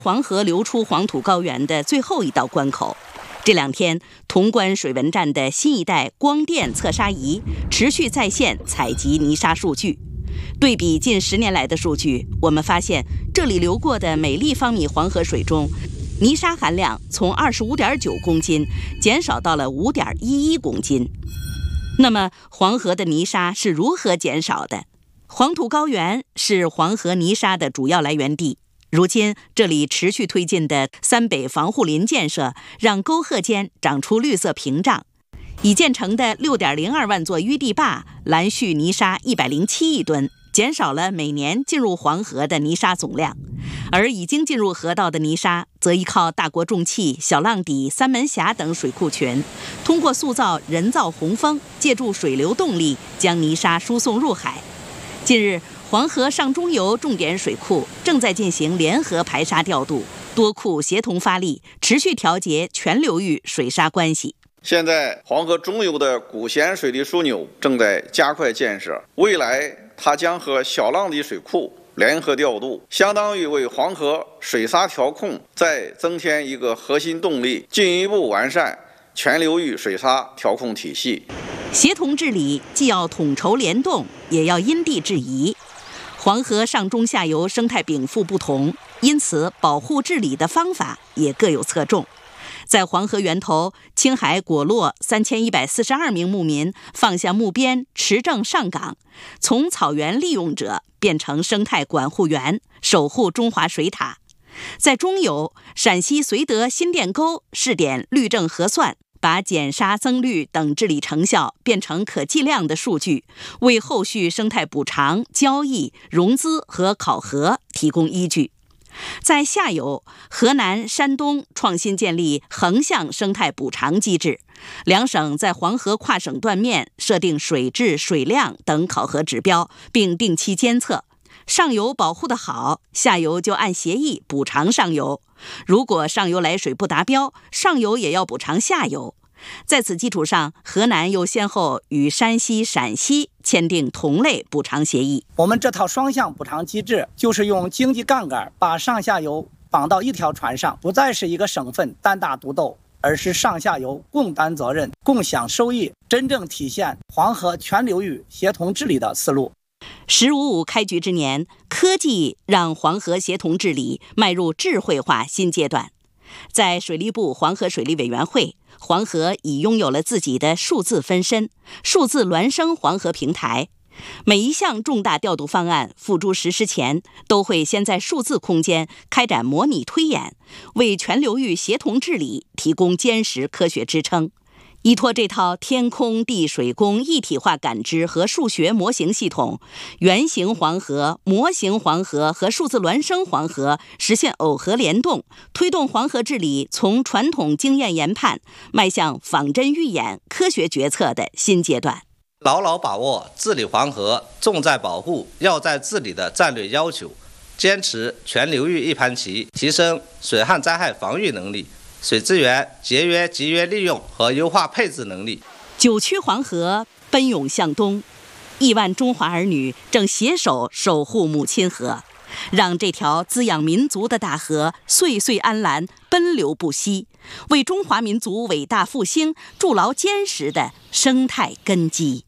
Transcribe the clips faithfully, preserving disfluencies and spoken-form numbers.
黄河流出黄土高原的最后一道关口。这两天，潼关水文站的新一代光电测沙仪持续在线采集泥沙数据。对比近十年来的数据，我们发现这里流过的每立方米黄河水中，泥沙含量从 二十五点九公斤减少到了 五点一一公斤。那么，黄河的泥沙是如何减少的？黄土高原是黄河泥沙的主要来源地。如今，这里持续推进的三北防护林建设，让沟壑间长出绿色屏障。已建成的 六点零二万座淤地坝拦蓄泥沙一百零七亿吨，减少了每年进入黄河的泥沙总量。而已经进入河道的泥沙，则依靠大国重器、小浪底、三门峡等水库群，通过塑造人造洪峰，借助水流动力将泥沙输送入海。近日，黄河上中游重点水库正在进行联合排沙调度，多库协同发力，持续调节全流域水沙关系。 现在黄河中游的古咸水利枢纽正在加快建设，未来它将和小浪底水库联合调度，相当于为黄河水沙调控再增添一个核心动力，进一步完善全流域水沙调控体系。 协同治理既要统筹联动，也要因地制宜。黄河上中下游生态禀赋不同，因此保护治理的方法也各有侧重。在黄河源头，青海果洛三千一百四十二名牧民放下木鞭，持证上岗，从草原利用者变成生态管护员，守护中华水塔。在中游，陕西绥德新店沟试点绿证核算，把减沙增绿等治理成效变成可计量的数据，为后续生态补偿、交易、融资和考核提供依据。在下游，河南、山东创新建立横向生态补偿机制，两省在黄河跨省断面设定水质、水量等考核指标，并定期监测。上游保护得好，下游就按协议补偿上游；如果上游来水不达标，上游也要补偿下游。在此基础上，河南又先后与山西、陕西签订同类补偿协议。 我们这套双向补偿机制，就是用经济杠杆把上下游绑到一条船上，不再是一个省份单打独斗，而是上下游共担责任、共享收益，真正体现黄河全流域协同治理的思路。 十五五开局之年，科技让黄河协同治理迈入智慧化新阶段。在水利部黄河水利委员会，黄河已拥有了自己的数字分身、数字孪生黄河平台。每一项重大调度方案付诸实施前，都会先在数字空间开展模拟推演，为全流域协同治理提供坚实科学支撑。依托这套天空地水工一体化感知和数学模型系统，原型黄河、模型黄河和数字孪生黄河实现耦合联动，推动黄河治理从传统经验研判迈向仿真预演、科学决策的新阶段。 牢牢把握治理黄河重在保护、要在治理的战略要求，坚持全流域一盘棋，提升水旱灾害防御能力，水资源节约、集约利用和优化配置能力。 九曲黄河奔涌向东，亿万中华儿女正携手守护母亲河，让这条滋养民族的大河岁岁安澜，奔流不息，为中华民族伟大复兴筑牢坚实的生态根基。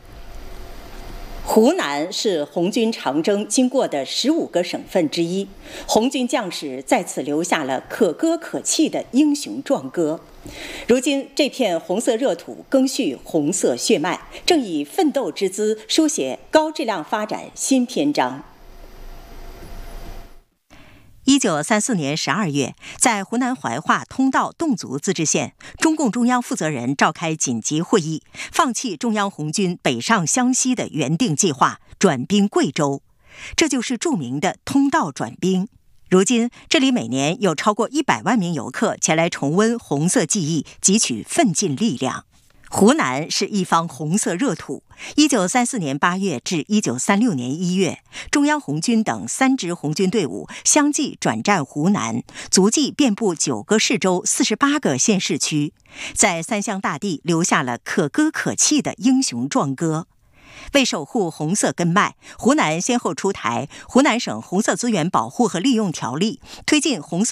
湖南是红军长征经过的十五个省份之一，红军将士在此留下了可歌可泣的英雄壮歌。如今，这片红色热土赓续红色血脉，正以奋斗之姿书写高质量发展新篇章。 一九三四年十二月，在湖南怀化通道侗族自治县，中共中央负责人召开紧急会议，放弃中央红军北上湘西的原定计划，转兵贵州。这就是著名的通道转兵。如今，这里每年有超过一百万名游客前来重温红色记忆，汲取奋进力量。湖南是一方红色热土。一九三四年八月至一九三六年一月，中央红军等三支红军队伍相继转战湖南，足迹遍布九个市州、四十八个县市区，在三湘大地留下了可歌可泣的英雄壮歌。为守护红色根脉，湖南先后出台《湖南省红色资源保护和利用条例》，推进红色